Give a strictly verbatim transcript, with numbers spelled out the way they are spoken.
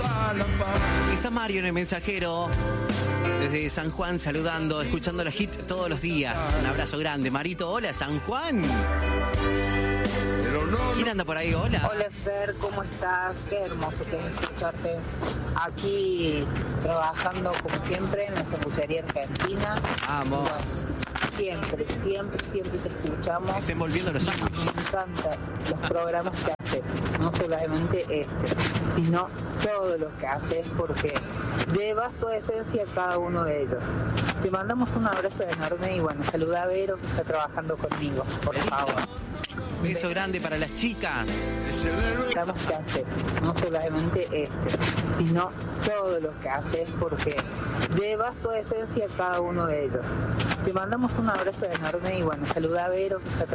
Está Mario en el mensajero. Desde San Juan saludando, escuchando los hits todos los días. Un abrazo grande. Marito, hola San Juan. ¿Quién anda por ahí? Hola. Hola Fer, ¿cómo estás? Qué hermoso que es escucharte. Aquí trabajando como siempre en la sanguchería argentina. Vamos. Siempre, siempre, siempre te escuchamos. Estén volviendo los sándwiches. Me encantan los programas que haces. No solamente este, sino todo lo que haces, porque llevas tu esencia a cada uno de ellos. Te mandamos un abrazo enorme y bueno, saluda a Vero que está trabajando conmigo, por favor. Beso grande para las chicas. Estamos que haces, no solamente este, sino todo lo que haces, porque llevas tu esencia a cada uno de ellos. Te mandamos un abrazo enorme y bueno, saluda a Vero que está